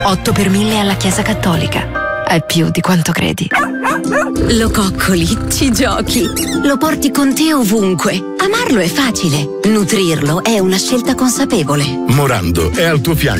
8 per 1000 alla Chiesa Cattolica. È più di quanto credi. Lo coccoli, ci giochi, lo porti con te ovunque. Amarlo è facile, nutrirlo è una scelta consapevole. Morando è al tuo fianco.